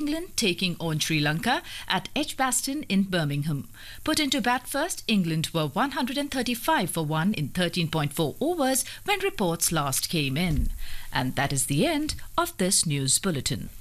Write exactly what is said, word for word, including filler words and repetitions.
England taking on Sri Lanka at Edgbaston in Birmingham. Put into bat first, England were one hundred thirty-five for one in thirteen point four overs when reports last came in. And that is the end of this news bulletin.